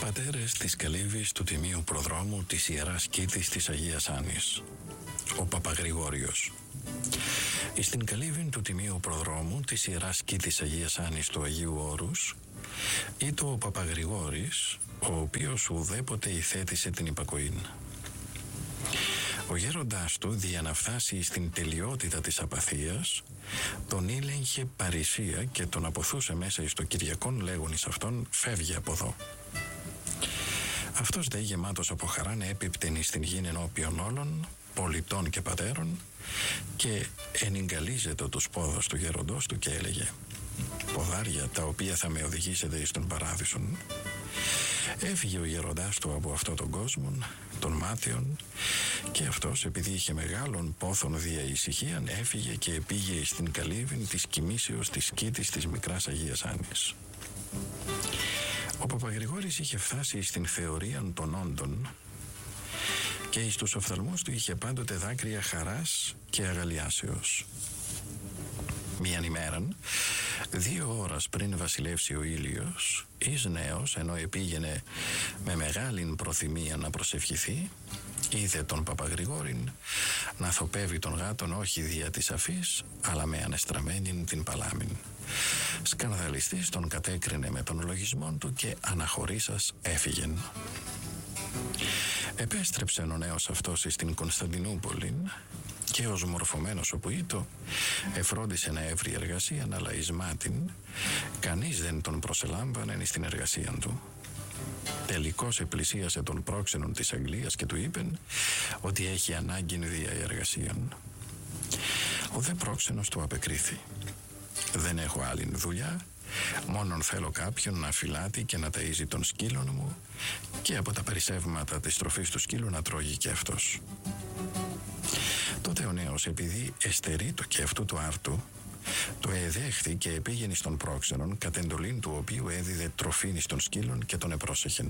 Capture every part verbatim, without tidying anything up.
πατέρες της Καλύβης του Τιμίου Προδρόμου της Ιεράς Κήτης της Αγίας Άνης, ο Παπαγρηγόριος. Στην Καλύβη του Τιμίου Προδρόμου της Ιεράς Κήτης Αγίας Άνης του Αγίου Όρους ήτο ο Παπαγρηγόρης, ο οποίος ουδέποτε ηθέτησε την υπακοήν. Ο γέροντάς του, για να φτάσει στην τελειότητα της απαθίας, τον ήλεγχε παρησία και τον αποθούσε μέσα εις το Κυριακόν, λέγον εις αυτόν, φεύγει από εδώ. Αυτός δε γεμάτος από χαράν έπιπτεν εις την γην ενώπιον όλων, πολιτών και πατέρων, και ενυγκαλίζεται τους πόδους του γέροντός του και έλεγε: «Ποδάρια τα οποία θα με οδηγήσετε εις τον παράδεισον». Έφυγε ο γέροντάς του από αυτόν τον κόσμο, των μάταιων, και αυτός, επειδή είχε μεγάλον πόθον δια ησυχίαν, έφυγε και πήγε στην Καλύβην της κοιμήσεως της Κήτης της Μικράς Αγίας Άνης. Ο Παπαγρηγόρης είχε φτάσει στην θεωρία των όντων και εις τους οφθαλμούς του είχε πάντοτε δάκρυα χαράς και αγαλιάσεως. Μίαν ημέραν, δύο ώρας πριν βασιλεύσει ο ήλιος, εις νέος, ενώ επήγαινε με μεγάλην προθυμία να προσευχηθεί, είδε τον Παπαγρηγόρην να θοπεύει τον γάτον όχι δια της αφής, αλλά με ανεστραμμένην την παλάμην. Σκανδαλιστής τον κατέκρινε με τον λογισμόν του και αναχωρήσας έφυγεν. Επέστρεψε ο νέος αυτός στην Κωνσταντινούπολη και ως μορφωμένος όπου ήτο εφρόντισε να έβρει εργασία, αλλά εις μάτιν κανείς δεν τον προσελάμβανε στην εργασία του. Τελικώς επλησίασε τον πρόξενον της Αγγλίας και του είπεν ότι έχει ανάγκη δια εργασίαν. Ο δε πρόξενος του απεκρίθη: «Δεν έχω άλλη δουλειά, μόνον θέλω κάποιον να φυλάτει και να ταΐζει τον σκύλον μου και από τα περισσεύματα της τροφής του σκύλου να τρώγει και αυτός». Τότε ο νέος, επειδή εστερεί το και αυτού του άρτου, το εδέχθη και επήγαινε στον πρόξενον, κατ' εντολήν του οποίου έδιδε τροφήν στον σκύλον και τον επρόσεχεν.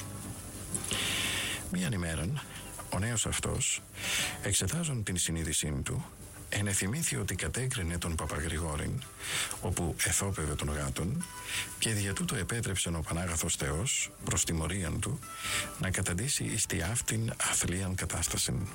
Μίαν ημέραν, ο νέος αυτός, εξετάζον την συνείδησή του, ενεθυμήθη ότι κατέκρινε τον Παπαγρηγόρην, όπου εθόπευε τον γάτον, και δια τούτο επέτρεψεν ο Πανάγαθος Θεός, προς τιμωρίαν του, να καταντήσει εις τη αυτήν αθλίαν κατάστασιν.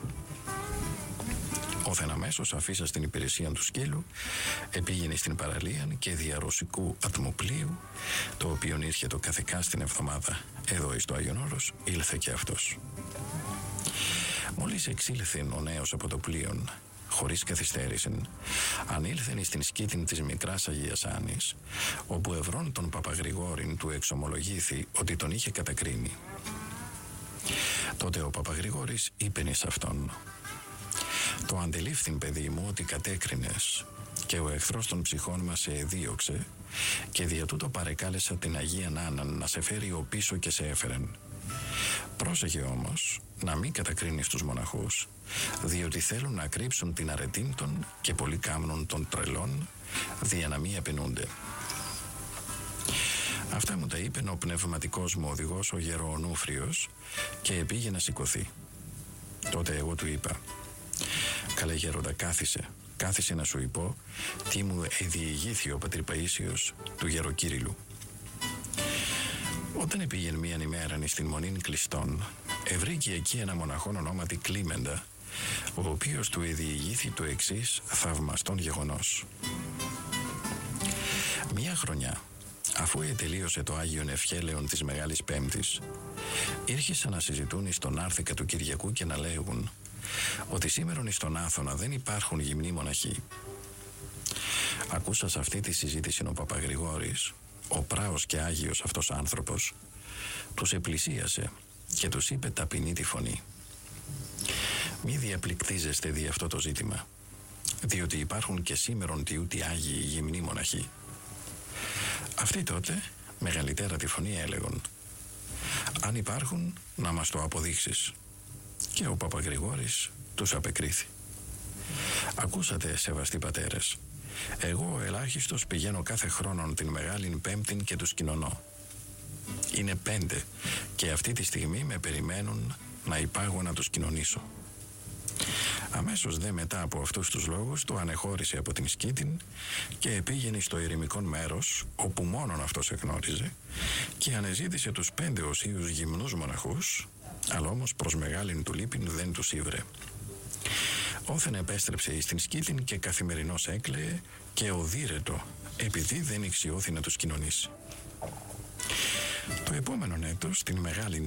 Όθεν αμέσως αφήσα στην υπηρεσία του σκύλου, επήγαινε στην παραλίαν και δια ρωσικού ατμοπλίου, το οποίον ήρχε το καθηκά στην εβδομάδα εδώ εις το Άγιον Όρος, ήλθε και αυτός. Μόλις εξήλθεν ο νέος από το πλοίον, χωρίς καθυστέρησιν, ανήλθεν στην σκήτην της Μικράς Αγίας Άνης, όπου ευρών τον Παπαγρηγόρην του εξομολογήθη ότι τον είχε κατακρίνει. Τότε ο Παπαγρηγόρης είπεν εις αυτόν: «Το αντελήφθην, παιδί μου, ότι κατέκρινες και ο εχθρός των ψυχών μας σε εδίωξε και δια τούτο παρεκάλεσα την Αγίαν Άνναν να σε φέρει ο πίσω και σε έφερεν. Πρόσεχε όμως να μην κατακρίνεις τους μοναχούς, διότι θέλουν να κρύψουν την αρετήν των και πολλοί κάμνων των τρελών, δια να μην απεινούνται». Αυτά μου τα είπε ο πνευματικός μου οδηγός, ο Γεροονούφριος, και επήγε να σηκωθεί. Τότε εγώ του είπα: «Καλέ γέροντα, κάθισε, κάθισε να σου υπώ τι μου εδιηγήθη ο πατρ Παΐσιος του Γεροκύριλου». Όταν επήγεν μίαν ημέραν εις την μονήν κλειστών, ευρήκε εκεί ένα μοναχόν ονόματι Κλίμεντα, ο οποίος του εδιηγήθη το εξής θαυμαστόν γεγονός. Μια χρονιά, αφού ετελείωσε το Άγιον Ευχέλεον της Μεγάλης Πέμπτης, ήρχισαν να συζητούν εις τον άρθηκα του Κυριακού και να λέγουν ότι σήμερον εις τον Άθωνα δεν υπάρχουν γυμνοί μοναχοί. Ακούσας αυτή τη συζήτηση ο Παπαγρηγόρης, ο πράος και άγιος αυτός άνθρωπος, τους επλησίασε και τους είπε ταπεινή τη φωνή: «Μη διαπληκτίζεστε δι' αυτό το ζήτημα, διότι υπάρχουν και σήμερον τι ούτι άγιοι γυμνοί μοναχοί». Αυτοί τότε μεγαλύτερα τη φωνή έλεγον: «Αν υπάρχουν, να μας το αποδείξεις». Και ο Παπαγρηγόρης τους απεκρίθη: «Ακούσατε, σεβαστοί πατέρες, εγώ ελάχιστος πηγαίνω κάθε χρόνον την Μεγάλην Πέμπτην και τους κοινωνώ. Είναι πέντε και αυτή τη στιγμή με περιμένουν να υπάγω να τους κοινωνήσω. Αμέσως δε μετά από αυτούς τους λόγους το ανεχώρησε από την Σκήτην και επήγαινε στο ερημικόν μέρος, όπου μόνον αυτός εγνώριζε, και ανεζήτησε τους πέντε οσίους γυμνούς μοναχούς, αλλά όμως προς μεγάλην του λύπην δεν τους ήβρε. Όθεν επέστρεψε εις την Σκήτην και καθημερινώς έκλαιε και οδύρετο, επειδή δεν εξιώθη να τους κοινωνήσει. Το επόμενο έτος, την μεγάλη